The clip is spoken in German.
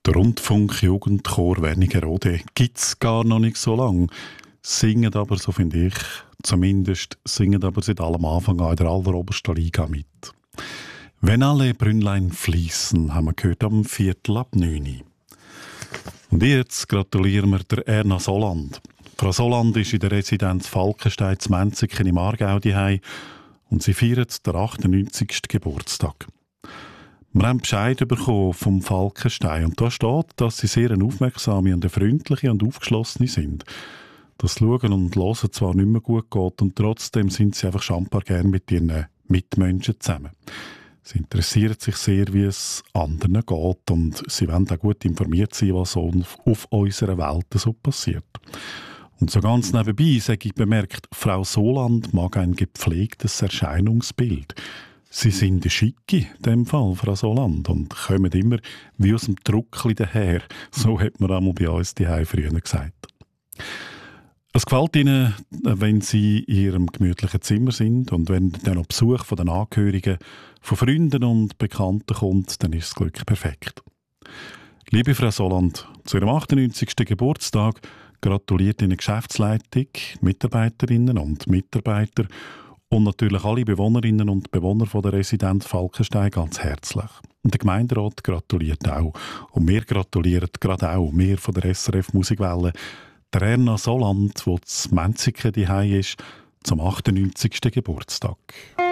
Der Rundfunk-Jugendchor Wernigerode gibt es gar noch nicht so lange. Singen aber, so finde ich, zumindest singen aber seit allem Anfang an in der allerobersten Liga mit. «Wenn alle Brünnlein fließen», haben wir gehört am 8:45. Und jetzt gratulieren wir der Erna Soland. Frau Soland ist in der Residenz Falkenstein zu Menziken im Aargau daheim und sie feiert den 98. Geburtstag. Wir haben Bescheid bekommen vom Falkenstein und da steht, dass sie sehr aufmerksame und freundliche und aufgeschlossene sind. Das Schauen und Hören zwar nicht mehr gut geht und trotzdem sind sie einfach schambar gern mit ihren Mitmenschen zusammen. Sie interessieren sich sehr, wie es anderen geht und sie wollen auch gut informiert sein, was so auf unserer Welt so passiert. Und so ganz nebenbei sage ich bemerkt, Frau Soland mag ein gepflegtes Erscheinungsbild. Sie sind eine Schicke, in dem Fall, Frau Soland, und kommen immer wie aus dem Druckli daher. So hat man einmal bei uns daheim früher gesagt. Es gefällt Ihnen, wenn Sie in Ihrem gemütlichen Zimmer sind und wenn dann noch Besuch von den Angehörigen, von Freunden und Bekannten kommt, dann ist das Glück perfekt. Liebe Frau Soland, zu Ihrem 98. Geburtstag gratuliert Ihnen Geschäftsleitung, Mitarbeiterinnen und Mitarbeiter und natürlich alle Bewohnerinnen und Bewohner von der Residenz Falkenstein ganz herzlich. Und der Gemeinderat gratuliert auch. Und wir gratulieren gerade auch, wir von der SRF Musikwelle, der Erna Soland, die zu Menziken daheim ist, zum 98. Geburtstag.